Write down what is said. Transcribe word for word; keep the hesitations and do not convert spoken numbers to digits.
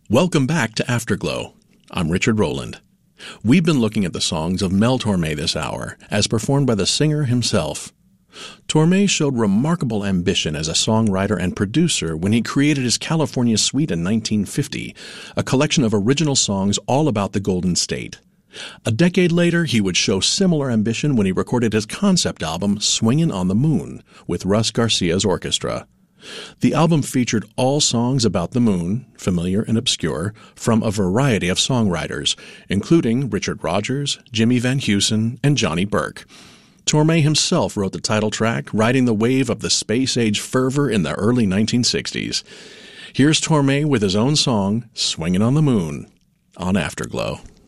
Welcome back to Afterglow. I'm Richard Rowland. We've been looking at the songs of Mel Torme this hour, as performed by the singer himself. Torme showed remarkable ambition as a songwriter and producer when he created his California Suite in nineteen fifty, a collection of original songs all about the Golden State. A decade later, he would show similar ambition when he recorded his concept album, Swingin' on the Moon, with Russ Garcia's orchestra. The album featured all songs about the moon, familiar and obscure, from a variety of songwriters, including Richard Rodgers, Jimmy Van Heusen, and Johnny Burke. Torme himself wrote the title track, riding the wave of the space-age fervor in the early nineteen sixties. Here's Torme with his own song, Swingin' on the Moon, on Afterglow.